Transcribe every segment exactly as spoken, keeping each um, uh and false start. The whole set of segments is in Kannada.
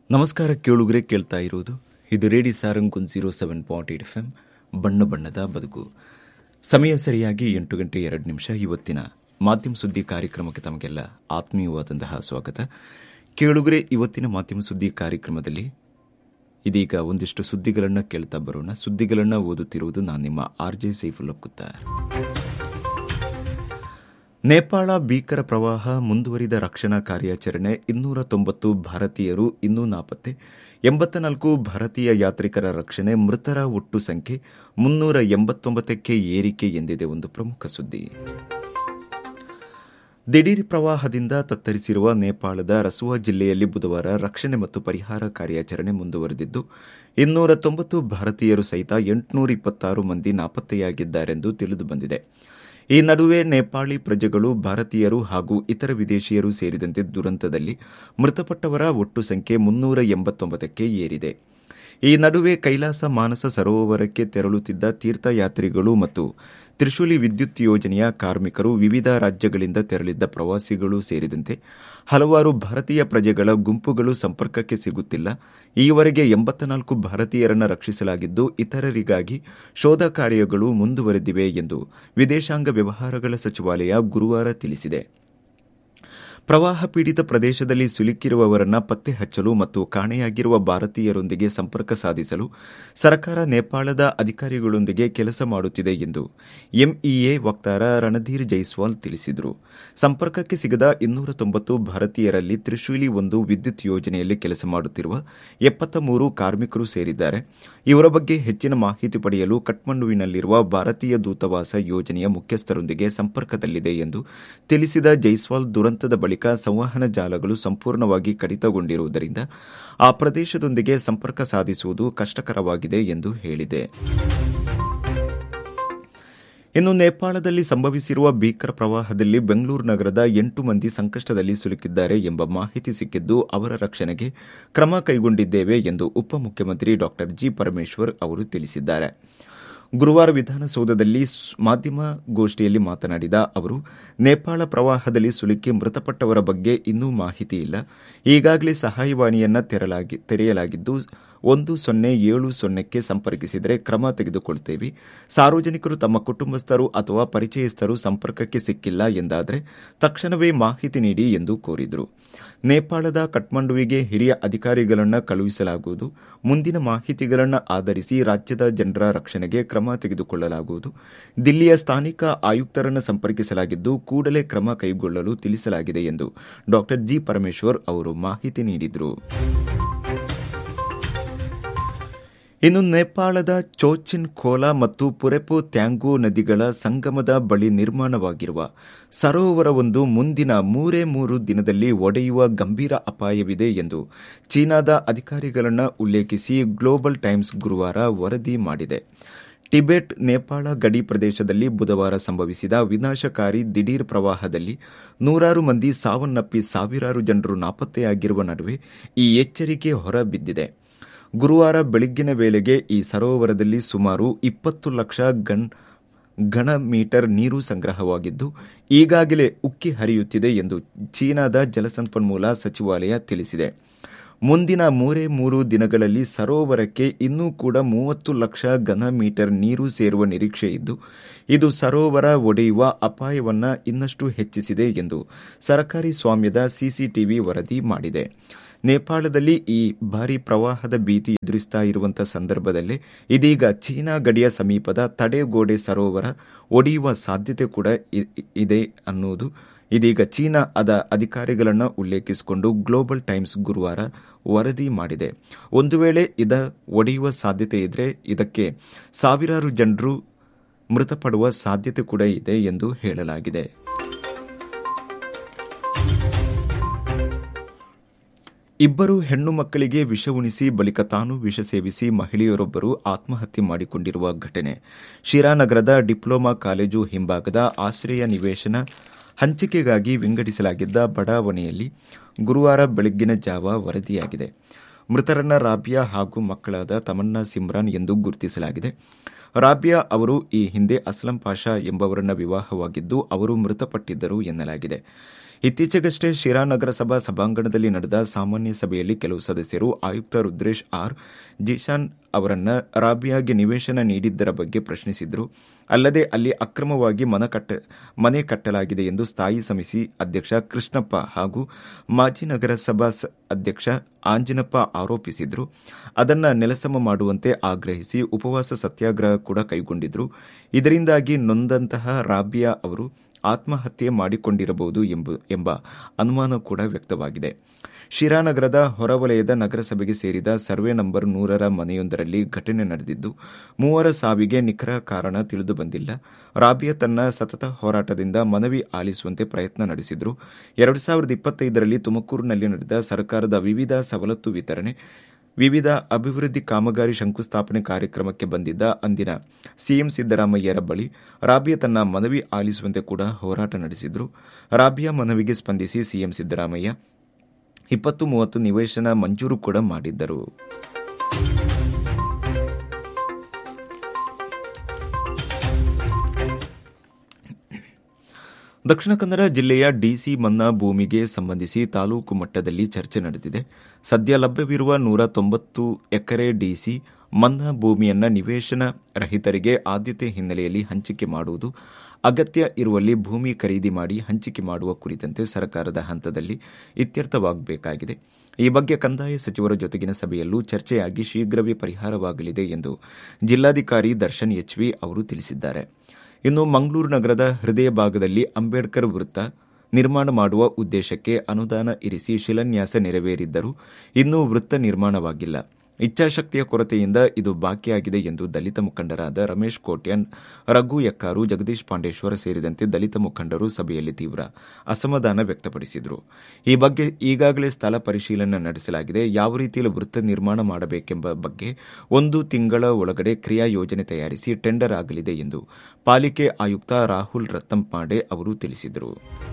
ನಮಸ್ಕಾರ ಕೇಳುಗರೆ, ಕೇಳ್ತಾ ಇರುವುದು ಇದು ರೇಡಿ Sarang one zero seven point eight F M ಬಣ್ಣ ಬಣ್ಣದ ಬದುಕು. ಸಮಯ ಸರಿಯಾಗಿ ಎಂಟು ಗಂಟೆ ಎರಡು ನಿಮಿಷ. ಇವತ್ತಿನ ಮಾಧ್ಯಮ ಸುದ್ದಿ ಕಾರ್ಯಕ್ರಮಕ್ಕೆ ತಮಗೆಲ್ಲ ಆತ್ಮೀಯವಾದಂತಹ ಸ್ವಾಗತ. ಕೇಳುಗರೆ, ಇವತ್ತಿನ ಮಾಧ್ಯಮ ಸುದ್ದಿ ಕಾರ್ಯಕ್ರಮದಲ್ಲಿ ಇದೀಗ ಒಂದಿಷ್ಟು ಸುದ್ದಿಗಳನ್ನು ಕೇಳ್ತಾ ಬರೋಣ. ಸುದ್ದಿಗಳನ್ನು ಓದುತ್ತಿರುವುದು ನಾನು ನಿಮ್ಮ ಆರ್ ಜೆ ಸೈಫುಲ್ಲಾ ಕುತ್ತಾರ್. ನೇಪಾಳ ಭೀಕರ ಪ್ರವಾಹ ಮುಂದುವರಿದ ರಕ್ಷಣಾ ಕಾರ್ಯಾಚರಣೆ. ಇನ್ನೂರ ತೊಂಬತ್ತು ಭಾರತೀಯರು ಇನ್ನೂ ನಾಪತ್ತೆ. ಎಂಬತ್ತ ನಾಲ್ಕು ಭಾರತೀಯ ಯಾತ್ರಿಕರ ರಕ್ಷಣೆ. ಮೃತರ ಒಟ್ಟು ಸಂಖ್ಯೆ ಮುನ್ನೂರ ಎಂಬತ್ತೊಂಬತ್ತಕ್ಕೆ ಏರಿಕೆ ಎಂದಿದೆ ಒಂದು ಪ್ರಮುಖ ಸುದ್ದಿ. ದಿಢೀರ್ ಪ್ರವಾಹದಿಂದ ತತ್ತರಿಸಿರುವ ನೇಪಾಳದ ರಸುವಾ ಜಿಲ್ಲೆಯಲ್ಲಿ ಬುಧವಾರ ರಕ್ಷಣೆ ಮತ್ತು ಪರಿಹಾರ ಕಾರ್ಯಾಚರಣೆ ಮುಂದುವರೆದಿದ್ದು, ಇನ್ನೂರ ತೊಂಬತ್ತು ಭಾರತೀಯರು ಸಹಿತ ಎಂಟುನೂರ ಇಪ್ಪತ್ತಾರು ಮಂದಿ ನಾಪತ್ತೆಯಾಗಿದ್ದಾರೆಂದು ತಿಳಿದುಬಂದಿದೆ. ಈ ನಡುವೆ ನೇಪಾಳಿ ಪ್ರಜೆಗಳು, ಭಾರತೀಯರು ಹಾಗೂ ಇತರ ವಿದೇಶಿಯರು ಸೇರಿದಂತೆ ದುರಂತದಲ್ಲಿ ಮೃತಪಟ್ಟವರ ಒಟ್ಟು ಸಂಖ್ಯೆ ಮುನ್ನೂರ ಎಂಬತ್ತೊಂಬತ್ತಕ್ಕೆ ಏರಿದೆ. ಈ ನಡುವೆ ಕೈಲಾಸ ಮಾನಸ ಸರೋವರಕ್ಕೆ ತೆರಳುತ್ತಿದ್ದ ತೀರ್ಥಯಾತ್ರಿಗಳು ಮತ್ತು ತ್ರಿಶೂಲಿ ವಿದ್ಯುತ್ ಯೋಜನೆಯ ಕಾರ್ಮಿಕರು, ವಿವಿಧ ರಾಜ್ಯಗಳಿಂದ ತೆರಳಿದ್ದ ಪ್ರವಾಸಿಗಳು ಸೇರಿದಂತೆ ಹಲವಾರು ಭಾರತೀಯ ಪ್ರಜೆಗಳ ಗುಂಪುಗಳು ಸಂಪರ್ಕಕ್ಕೆ ಸಿಗುತ್ತಿಲ್ಲ. ಈವರೆಗೆ ಎಂಬತ್ತ ನಾಲ್ಕು ಭಾರತೀಯರನ್ನು ರಕ್ಷಿಸಲಾಗಿದ್ದು, ಇತರರಿಗಾಗಿ ಶೋಧ ಕಾರ್ಯಗಳು ಮುಂದುವರೆದಿವೆ ಎಂದು ವಿದೇಶಾಂಗ ವ್ಯವಹಾರಗಳ ಸಚಿವಾಲಯ ಗುರುವಾರ ತಿಳಿಸಿದೆ. ಪ್ರವಾಹ ಪೀಡಿತ ಪ್ರದೇಶದಲ್ಲಿ ಸಿಲುಕಿರುವವರನ್ನು ಪತ್ತೆ ಹಚ್ಚಲು ಮತ್ತು ಕಾಣೆಯಾಗಿರುವ ಭಾರತೀಯರೊಂದಿಗೆ ಸಂಪರ್ಕ ಸಾಧಿಸಲು ಸರ್ಕಾರ ನೇಪಾಳದ ಅಧಿಕಾರಿಗಳೊಂದಿಗೆ ಕೆಲಸ ಮಾಡುತ್ತಿದೆ ಎಂದು ಎಂಇಎ ವಕ್ತಾರ ರಣಧೀರ್ ಜೈಸ್ವಾಲ್ ತಿಳಿಸಿದರು. ಸಂಪರ್ಕಕ್ಕೆ ಸಿಗದ ಇನ್ನೂರ ತೊಂಬತ್ತು ಭಾರತೀಯರಲ್ಲಿ ತ್ರಿಶೂಲಿ ಒಂದು ವಿದ್ಯುತ್ ಯೋಜನೆಯಲ್ಲಿ ಕೆಲಸ ಮಾಡುತ್ತಿರುವ ಎಪ್ಪತ್ತ ಮೂರು ಕಾರ್ಮಿಕರು ಸೇರಿದ್ದಾರೆ. ಇವರ ಬಗ್ಗೆ ಹೆಚ್ಚಿನ ಮಾಹಿತಿ ಪಡೆಯಲು ಕಠ್ಮಂಡುವಿನಲ್ಲಿರುವ ಭಾರತೀಯ ದೂತಾವಾಸ ಯೋಜನೆಯ ಮುಖ್ಯಸ್ಥರೊಂದಿಗೆ ಸಂಪರ್ಕದಲ್ಲಿದೆ ಎಂದು ತಿಳಿಸಿದ ಜೈಸ್ವಾಲ್, ದುರಂತದ ಬಳಿಕ ಸಂವಹನ ಜಾಲಗಳು ಸಂಪೂರ್ಣವಾಗಿ ಕಡಿತಗೊಂಡಿರುವುದರಿಂದ ಆ ಪ್ರದೇಶದೊಂದಿಗೆ ಸಂಪರ್ಕ ಸಾಧಿಸುವುದು ಕಷ್ಟಕರವಾಗಿದೆ ಎಂದು ಹೇಳಿದೆ. ಇನ್ನು ನೇಪಾಳದಲ್ಲಿ ಸಂಭವಿಸಿರುವ ಭೀಕರ ಪ್ರವಾಹದಲ್ಲಿ ಬೆಂಗಳೂರು ನಗರದ ಎಂಟು ಮಂದಿ ಸಂಕಷ್ಟದಲ್ಲಿ ಸಿಲುಕಿದ್ದಾರೆ ಎಂಬ ಮಾಹಿತಿ ಸಿಕ್ಕಿದ್ದು, ಅವರ ರಕ್ಷಣೆಗೆ ಕ್ರಮ ಕೈಗೊಂಡಿದ್ದೇವೆ ಎಂದು ಉಪಮುಖ್ಯಮಂತ್ರಿ ಡಾ ಜಿ ಪರಮೇಶ್ವರ್ ಅವರು ತಿಳಿಸಿದ್ದಾರೆ. ಗುರುವಾರ ವಿಧಾನಸೌಧದಲ್ಲಿ ಮಾಧ್ಯಮಗೋಷ್ಠಿಯಲ್ಲಿ ಮಾತನಾಡಿದ ಅವರು, ನೇಪಾಳ ಪ್ರವಾಹದಲ್ಲಿ ಸಿಲುಕಿ ಮೃತಪಟ್ಟವರ ಬಗ್ಗೆ ಇನ್ನೂ ಮಾಹಿತಿ ಇಲ್ಲ. ಈಗಾಗಲೇ ಸಹಾಯವಾಣಿಯನ್ನು ತೆರೆಯಲಾಗಿದ್ದು, ಒಂದು ಸೊನ್ನೆ ಏಳು ಸೊನ್ನೆಕ್ಕೆ ಸಂಪರ್ಕಿಸಿದರೆ ಕ್ರಮ ತೆಗೆದುಕೊಳ್ಳುತ್ತೇವೆ. ಸಾರ್ವಜನಿಕರು ತಮ್ಮ ಕುಟುಂಬಸ್ಥರು ಅಥವಾ ಪರಿಚಯಸ್ಥರು ಸಂಪರ್ಕಕ್ಕೆ ಸಿಕ್ಕಿಲ್ಲ ಎಂದಾದರೆ ತಕ್ಷಣವೇ ಮಾಹಿತಿ ನೀಡಿ ಎಂದು ಕೋರಿದರು. ನೇಪಾಳದ ಕಠ್ಮಂಡುವಿಗೆ ಹಿರಿಯ ಅಧಿಕಾರಿಗಳನ್ನು ಕಳುಹಿಸಲಾಗುವುದು. ಮುಂದಿನ ಮಾಹಿತಿಗಳನ್ನು ಆಧರಿಸಿ ರಾಜ್ಯದ ಜನರ ರಕ್ಷಣೆಗೆ ಕ್ರಮ ತೆಗೆದುಕೊಳ್ಳಲಾಗುವುದು. ದಿಲ್ಲಿಯ ಸ್ಥಾನಿಕ ಆಯುಕ್ತರನ್ನು ಸಂಪರ್ಕಿಸಲಾಗಿದ್ದು, ಕೂಡಲೇ ಕ್ರಮ ಕೈಗೊಳ್ಳಲು ತಿಳಿಸಲಾಗಿದೆ ಎಂದು ಡಾ ಜಿ ಪರಮೇಶ್ವರ್ ಅವರು ಮಾಹಿತಿ ನೀಡಿದರು. ಇನ್ನು ನೇಪಾಳದ ಚೋಚಿನ್ ಖೋಲಾ ಮತ್ತು ಪುರೆಪೊ ತ್ಯಾಂಗು ನದಿಗಳ ಸಂಗಮದ ಬಳಿ ನಿರ್ಮಾಣವಾಗಿರುವ ಸರೋವರವೊಂದು ಮುಂದಿನ ಮೂರೇ ಮೂರು ದಿನದಲ್ಲಿ ಒಡೆಯುವ ಗಂಭೀರ ಅಪಾಯವಿದೆ ಎಂದು ಚೀನಾದ ಅಧಿಕಾರಿಗಳನ್ನು ಉಲ್ಲೇಖಿಸಿ ಗ್ಲೋಬಲ್ ಟೈಮ್ಸ್ ಗುರುವಾರ ವರದಿ ಮಾಡಿದೆ. ಟಿಬೆಟ್ ನೇಪಾಳ ಗಡಿ ಪ್ರದೇಶದಲ್ಲಿ ಬುಧವಾರ ಸಂಭವಿಸಿದ ವಿನಾಶಕಾರಿ ದಿಢೀರ್ ಪ್ರವಾಹದಲ್ಲಿ ನೂರಾರು ಮಂದಿ ಸಾವನ್ನಪ್ಪಿ ಸಾವಿರಾರು ಜನರು ನಾಪತ್ತೆಯಾಗಿರುವ ನಡುವೆ ಈ ಎಚ್ಚರಿಕೆ ಹೊರಬಿದ್ದಿದೆ. ಗುರುವಾರ ಬೆಳಗ್ಗಿನ ವೇಳೆಗೆ ಈ ಸರೋವರದಲ್ಲಿ ಸುಮಾರು ಇಪ್ಪತ್ತು ಲಕ್ಷ ಗನ್ ಘನ ಮೀಟರ್ ನೀರು ಸಂಗ್ರಹವಾಗಿದ್ದು, ಈಗಾಗಲೇ ಉಕ್ಕಿ ಹರಿಯುತ್ತಿದೆ ಎಂದು ಚೀನಾದ ಜಲಸಂಪನ್ಮೂಲ ಸಚಿವಾಲಯ ತಿಳಿಸಿದೆ. ಮುಂದಿನ ಮೂರೇ ಮೂರು ದಿನಗಳಲ್ಲಿ ಸರೋವರಕ್ಕೆ ಇನ್ನೂ ಕೂಡ ಮೂವತ್ತು ಲಕ್ಷ ಘನ ಮೀಟರ್ ನೀರು ಸೇರುವ ನಿರೀಕ್ಷೆ ಇದ್ದು, ಇದು ಸರೋವರ ಒಡೆಯುವ ಅಪಾಯವನ್ನು ಇನ್ನಷ್ಟು ಹೆಚ್ಚಿಸಿದೆ ಎಂದು ಸರ್ಕಾರಿ ಸ್ವಾಮ್ಯದ ಸಿಸಿಟಿವಿ ವರದಿ ಮಾಡಿದೆ. ನೇಪಾಳದಲ್ಲಿ ಈ ಭಾರೀ ಪ್ರವಾಹದ ಭೀತಿ ಎದುರಿಸ್ತಾ ಇರುವಂತಹ ಸಂದರ್ಭದಲ್ಲಿ ಇದೀಗ ಚೀನಾ ಗಡಿಯ ಸಮೀಪದ ತಡೆಗೋಡೆ ಸರೋವರ ಒಡೆಯುವ ಸಾಧ್ಯತೆ ಕೂಡ ಇದೆ ಅನ್ನುವುದು ಇದೀಗ ಚೀನಾ ಅದ ಅಧಿಕಾರಿಗಳನ್ನು ಉಲ್ಲೇಖಿಸಿಕೊಂಡು ಗ್ಲೋಬಲ್ ಟೈಮ್ಸ್ ಗುರುವಾರ ವರದಿ ಮಾಡಿದೆ. ಒಂದು ವೇಳೆ ಇದ ಒಡೆಯುವ ಸಾಧ್ಯತೆ ಇದ್ರೆ ಇದಕ್ಕೆ ಸಾವಿರಾರು ಜನರು ಮೃತಪಡುವ ಸಾಧ್ಯತೆ ಕೂಡ ಇದೆ ಎಂದು ಹೇಳಲಾಗಿದೆ. ಇಬ್ಬರು ಹೆಣ್ಣು ಮಕ್ಕಳಿಗೆ ವಿಷ ಉಣಿಸಿ ಬಳಿಕ ತಾನು ವಿಷ ಸೇವಿಸಿ ಮಹಿಳೆಯರೊಬ್ಬರು ಆತ್ಮಹತ್ಯೆ ಮಾಡಿಕೊಂಡಿರುವ ಘಟನೆ ಶಿರಾನಗರದ ಡಿಪ್ಲೊಮಾ ಕಾಲೇಜು ಹಿಂಭಾಗದ ಆಶ್ರಯ ನಿವೇಶನ ಹಂಚಿಕೆಗಾಗಿ ವಿಂಗಡಿಸಲಾಗಿದ್ದ ಬಡಾವಣೆಯಲ್ಲಿ ಗುರುವಾರ ಬೆಳಗ್ಗಿನ ಜಾವ ವರದಿಯಾಗಿದೆ. ಮೃತರನ್ನ ರಾಬಿಯಾ ಹಾಗೂ ಮಕ್ಕಳಾದ ತಮನ್ನಾ, ಸಿಮ್ರಾನ್ ಎಂದು ಗುರುತಿಸಲಾಗಿದೆ. ರಾಬಿಯಾ ಅವರು ಈ ಹಿಂದೆ ಅಸ್ಲಂ ಪಾಷಾ ಎಂಬವರನ್ನ ವಿವಾಹವಾಗಿದ್ದು, ಅವರು ಮೃತಪಟ್ಟಿದ್ದರು ಎನ್ನಲಾಗಿದೆ. ಇತ್ತೀಚೆಗಷ್ಟೇ ಶಿರಾ ನಗರಸಭಾ ಸಭಾಂಗಣದಲ್ಲಿ ನಡೆದ ಸಾಮಾನ್ಯ ಸಭೆಯಲ್ಲಿ ಕೆಲವು ಸದಸ್ಯರು ಆಯುಕ್ತ ರುದ್ರೇಶ್ ಆರ್ ಜಿಶಾನ್ ಅವರನ್ನ ರಾಬಿಯಾಗೆ ನಿವೇಶನ ನೀಡಿದ್ದರ ಬಗ್ಗೆ ಪ್ರಶ್ನಿಸಿದ್ರು. ಅಲ್ಲದೆ ಅಲ್ಲಿ ಅಕ್ರಮವಾಗಿ ಮನೆ ಕಟ್ಟಲಾಗಿದೆ ಎಂದು ಸ್ಥಾಯಿ ಸಮಿತಿ ಅಧ್ಯಕ್ಷ ಕೃಷ್ಣಪ್ಪ ಹಾಗೂ ಮಾಜಿ ನಗರಸಭಾ ಅಧ್ಯಕ್ಷ ಆಂಜಿನಪ್ಪ ಆರೋಪಿಸಿದ್ರು. ಅದನ್ನು ನೆಲಸಮ ಮಾಡುವಂತೆ ಆಗ್ರಹಿಸಿ ಉಪವಾಸ ಸತ್ಯಾಗ್ರಹ ಕೂಡ ಕೈಗೊಂಡಿದ್ರು. ಇದರಿಂದಾಗಿ ನೊಂದಂತಹ ರಾಬಿಯಾ ಅವರು ಆತ್ಮಹತ್ಯೆ ಮಾಡಿಕೊಂಡಿರಬಹುದು ಎಂಬ ಅನುಮಾನ ಕೂಡ ವ್ಯಕ್ತವಾಗಿದೆ. ಶಿರಾ ನಗರದ ಹೊರವಲಯದ ನಗರಸಭೆಗೆ ಸೇರಿದ ಸರ್ವೆ ನಂಬರ್ ನೂರರ ಮನೆಯೊಂದರಲ್ಲಿ ಘಟನೆ ನಡೆದಿದ್ದು ಮೂವರ ಸಾವಿಗೆ ನಿಖರ ಕಾರಣ ತಿಳಿದು ಬಂದಿಲ್ಲ. ರಾಬಿಯಾ ತನ್ನ ಸತತ ಹೋರಾಟದಿಂದ ಮನವಿ ಆಲಿಸುವಂತೆ ಪ್ರಯತ್ನ ನಡೆಸಿದ್ರು. ಎರಡು ಸಾವಿರದ ಇಪ್ಪತ್ತೈದರಲ್ಲಿ ತುಮಕೂರಿನಲ್ಲಿ ನಡೆದ ಸರ್ಕಾರದ ವಿವಿಧ ಸವಲತ್ತು ವಿತರಣೆ ವಿವಿಧ ಅಭಿವೃದ್ಧಿ ಕಾಮಗಾರಿ ಶಂಕುಸ್ಥಾಪನೆ ಕಾರ್ಯಕ್ರಮಕ್ಕೆ ಬಂದಿದ್ದ ಅಂದಿನ ಸಿಎಂ ಸಿದ್ದರಾಮಯ್ಯರ ಬಳಿ ರಾಬಿಯಾ ತನ್ನ ಮನವಿ ಆಲಿಸುವಂತೆ ಕೂಡ ಹೋರಾಟ ನಡೆಸಿದ್ರು. ರಾಬಿಯಾ ಮನವಿಗೆ ಸ್ಪಂದಿಸಿ ಸಿಎಂ ಸಿದ್ದರಾಮಯ್ಯ ಇಪ್ಪತ್ತು ಮೂವತ್ತು ನಿವೇಶನ ಮಂಜೂರು ಕೂಡ ಮಾಡಿದ್ದರು. ದಕ್ಷಿಣ ಕನ್ನಡ ಜಿಲ್ಲೆಯ ಡಿಸಿ ಮನ್ನಾ ಭೂಮಿಗೆ ಸಂಬಂಧಿಸಿ ತಾಲೂಕು ಮಟ್ಟದಲ್ಲಿ ಚರ್ಚೆ ನಡೆದಿದೆ. ಸದ್ಯ ಲಭ್ಯವಿರುವ ನೂರ ತೊಂಬತ್ತು ಎಕರೆ ಡಿಸಿ ಮನ್ನಾ ಭೂಮಿಯನ್ನು ನಿವೇಶನ ರಹಿತರಿಗೆ ಆದ್ಯತೆ ಹಿನ್ನೆಲೆಯಲ್ಲಿ ಹಂಚಿಕೆ ಮಾಡುವುದು, ಅಗತ್ಯ ಇರುವಲ್ಲಿ ಭೂಮಿ ಖರೀದಿ ಮಾಡಿ ಹಂಚಿಕೆ ಮಾಡುವ ಕುರಿತಂತೆ ಸರ್ಕಾರದ ಹಂತದಲ್ಲಿ ಇತ್ಯರ್ಥವಾಗಬೇಕಾಗಿದೆ. ಈ ಬಗ್ಗೆ ಕಂದಾಯ ಸಚಿವರ ಜೊತೆಗಿನ ಸಭೆಯಲ್ಲೂ ಚರ್ಚೆಯಾಗಿ ಶೀಘ್ರವೇ ಪರಿಹಾರವಾಗಲಿದೆ ಎಂದು ಜಿಲ್ಲಾಧಿಕಾರಿ ದರ್ಶನ್ ಎಚ್ವಿ ಅವರು ತಿಳಿಸಿದ್ದಾರೆ. ಇನ್ನು ಮಂಗಳೂರು ನಗರದ ಹೃದಯ ಭಾಗದಲ್ಲಿ ಅಂಬೇಡ್ಕರ್ ವೃತ್ತ ನಿರ್ಮಾಣ ಮಾಡುವ ಉದ್ದೇಶಕ್ಕೆ ಅನುದಾನ ಇರಿಸಿ ಶಿಲಾನ್ಯಾಸ ನೆರವೇರಿದ್ದರೂ ಇನ್ನೂ ವೃತ್ತ ನಿರ್ಮಾಣವಾಗಿಲ್ಲ. ಇಚ್ಛಾಶಕ್ತಿಯ ಕೊರತೆಯಿಂದ ಇದು ಬಾಕಿಯಾಗಿದೆ ಎಂದು ದಲಿತ ಮುಖಂಡರಾದ ರಮೇಶ್ ಕೋಟ್ಯಾನ್, ರಘು ಯಕ್ಕಾರು, ಜಗದೀಶ್ ಪಾಂಡೇಶ್ವರ ಸೇರಿದಂತೆ ದಲಿತ ಮುಖಂಡರು ಸಭೆಯಲ್ಲಿ ತೀವ್ರ ಅಸಮಾಧಾನ ವ್ಯಕ್ತಪಡಿಸಿದರು. ಈ ಬಗ್ಗೆ ಈಗಾಗಲೇ ಸ್ಥಳ ಪರಿಶೀಲನೆ ನಡೆಸಲಾಗಿದೆ. ಯಾವ ರೀತಿಯಲ್ಲಿ ವೃತ್ತ ನಿರ್ಮಾಣ ಮಾಡಬೇಕೆಂಬ ಬಗ್ಗೆ ಒಂದು ತಿಂಗಳ ಒಳಗಡೆ ಕ್ರಿಯಾ ಯೋಜನೆ ತಯಾರಿಸಿ ಟೆಂಡರ್ ಆಗಲಿದೆ ಎಂದು ಪಾಲಿಕೆ ಆಯುಕ್ತ ರಾಹುಲ್ ರತ್ತಂಪಾಂಡೆ ಅವರು ತಿಳಿಸಿದರು.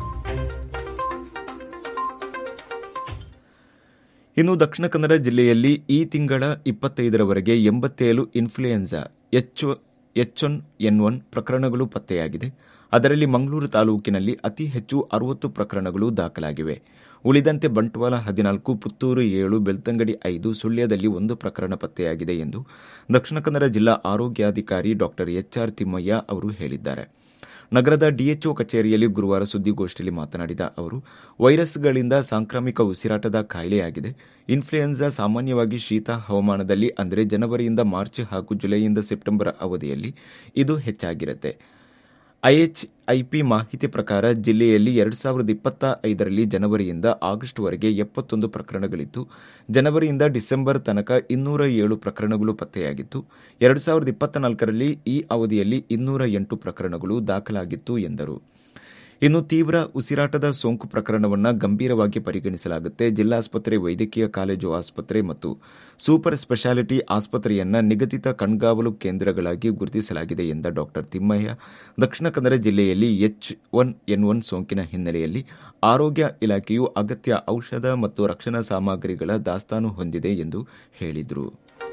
ಇನ್ನು ದಕ್ಷಿಣ ಕನ್ನಡ ಜಿಲ್ಲೆಯಲ್ಲಿ ಈ ತಿಂಗಳ ಇಪ್ಪತ್ತೈದರವರೆಗೆ ಎಂಬತ್ತೇಳು influenza H one N one ಪ್ರಕರಣಗಳು ಪತ್ತೆಯಾಗಿದೆ. ಅದರಲ್ಲಿ ಮಂಗಳೂರು ತಾಲೂಕಿನಲ್ಲಿ ಅತಿ ಹೆಚ್ಚು ಅರವತ್ತು ಪ್ರಕರಣಗಳು ದಾಖಲಾಗಿವೆ. ಉಳಿದಂತೆ ಬಂಟ್ವಾಳ ಹದಿನಾಲ್ಕು, ಪುತ್ತೂರು ಏಳು, ಬೆಳ್ತಂಗಡಿ ಐದು, ಸುಳ್ಯದಲ್ಲಿ ಒಂದು ಪ್ರಕರಣ ಪತ್ತೆಯಾಗಿದೆ ಎಂದು ದಕ್ಷಿಣ ಕನ್ನಡ ಜಿಲ್ಲಾ ಆರೋಗ್ಯಾಧಿಕಾರಿ ಡಾ ಎಚ್ ಆರ್ ತಿಮ್ಮಯ್ಯ ಅವರು ಹೇಳಿದ್ದಾರೆ. ನಗರದ ಡಿಎಚ್ಒ ಕಚೇರಿಯಲ್ಲಿ ಗುರುವಾರ ಸುದ್ದಿಗೋಷ್ಠಿಯಲ್ಲಿ ಮಾತನಾಡಿದ ಅವರು, ವೈರಸ್ಗಳಿಂದ ಸಾಂಕ್ರಾಮಿಕ ಉಸಿರಾಟದ ಕಾಯಿಲೆಯಾಗಿದೆ. ಇನ್ಫ್ಲೂಯೆನ್ಸಾ ಸಾಮಾನ್ಯವಾಗಿ ಶೀತ ಹವಾಮಾನದಲ್ಲಿ ಅಂದರೆ ಜನವರಿಯಿಂದ ಮಾರ್ಚ್ ಹಾಗೂ ಜುಲೈಯಿಂದ ಸೆಪ್ಟೆಂಬರ್ ಅವಧಿಯಲ್ಲಿ ಇದು ಹೆಚ್ಚಾಗಿರುತ್ತೆ. ಐಎಚ್ಐಪಿ ಮಾಹಿತಿ ಪ್ರಕಾರ ಜಿಲ್ಲೆಯಲ್ಲಿ ಎರಡು ಸಾವಿರದ ಇಪ್ಪತ್ತ ಐದರಲ್ಲಿ ಜನವರಿಯಿಂದ ಆಗಸ್ಟ್ವರೆಗೆ ಎಪ್ಪತ್ತೊಂದು ಪ್ರಕರಣಗಳಿತ್ತು. ಜನವರಿಯಿಂದ ಡಿಸೆಂಬರ್ ತನಕ ಇನ್ನೂರ ಏಳು ಪ್ರಕರಣಗಳು ಪತ್ತೆಯಾಗಿತ್ತು. ಎರಡು ಸಾವಿರದ ಇಪ್ಪತ್ತ ನಾಲ್ಕರಲ್ಲಿ ಈ ಅವಧಿಯಲ್ಲಿ ಇನ್ನೂರ ಎಂಟು ಪ್ರಕರಣಗಳು ದಾಖಲಾಗಿತ್ತು ಎಂದರು. ಇನ್ನು ತೀವ್ರ ಉಸಿರಾಟದ ಸೋಂಕು ಪ್ರಕರಣವನ್ನು ಗಂಭೀರವಾಗಿ ಪರಿಗಣಿಸಲಾಗುತ್ತೆ. ಜಿಲ್ಲಾಸ್ಪತ್ರೆ, ವೈದ್ಯಕೀಯ ಕಾಲೇಜು ಆಸ್ಪತ್ರೆ ಮತ್ತು ಸೂಪರ್ ಸ್ಪೆಷಾಲಿಟಿ ಆಸ್ಪತ್ರೆಯನ್ನ ನಿಗದಿತ ಕಣ್ಗಾವಲು ಕೇಂದ್ರಗಳಾಗಿ ಗುರುತಿಸಲಾಗಿದೆ ಎಂದ ಡಾ ತಿಮ್ಮಯ್ಯ, ದಕ್ಷಿಣ ಕನ್ನಡ ಜಿಲ್ಲೆಯಲ್ಲಿ ಎಚ್ ಒನ್ ಎನ್ ಒನ್ ಸೋಂಕಿನ ಹಿನ್ನೆಲೆಯಲ್ಲಿ ಆರೋಗ್ಯ ಇಲಾಖೆಯು ಅಗತ್ಯ ಔಷಧ ಮತ್ತು ರಕ್ಷಣಾ ಸಾಮಗ್ರಿಗಳ ದಾಸ್ತಾನು ಹೊಂದಿದೆ ಎಂದು ಹೇಳಿದರು.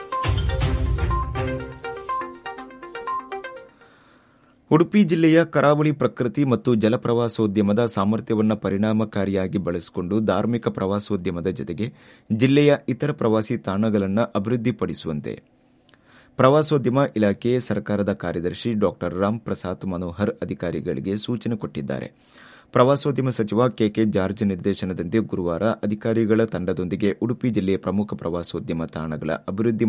ಉಡುಪಿ ಜಿಲ್ಲೆಯ ಕರಾವಳಿ ಪ್ರಕೃತಿ ಮತ್ತು ಜಲಪ್ರವಾಸೋದ್ಯಮದ ಸಾಮರ್ಥ್ಯವನ್ನು ಪರಿಣಾಮಕಾರಿಯಾಗಿ ಬಳಸಿಕೊಂಡು ಧಾರ್ಮಿಕ ಪ್ರವಾಸೋದ್ಯಮದ ಜತೆಗೆ ಜಿಲ್ಲೆಯ ಇತರ ಪ್ರವಾಸಿ ತಾಣಗಳನ್ನು ಅಭಿವೃದ್ಧಿಪಡಿಸುವಂತೆ ಪ್ರವಾಸೋದ್ಯಮ ಇಲಾಖೆ ಸರ್ಕಾರದ ಕಾರ್ಯದರ್ಶಿ ಡಾ ರಾಮ್ ಪ್ರಸಾದ್ ಮನೋಹರ್ ಅಧಿಕಾರಿಗಳಿಗೆ ಸೂಚನೆ ಕೊಟ್ಟಿದ್ದಾರೆ. ಪ್ರವಾಸೋದ್ಯಮ ಸಚಿವ ಕೆಕೆ ಜಾರ್ಜ್ ನಿರ್ದೇಶನದಂತೆ ಗುರುವಾರ ಅಧಿಕಾರಿಗಳ ತಂಡದೊಂದಿಗೆ ಉಡುಪಿ ಜಿಲ್ಲೆಯ ಪ್ರಮುಖ ಪ್ರವಾಸೋದ್ಯಮ ತಾಣಗಳ ಅಭಿವೃದ್ಧಿ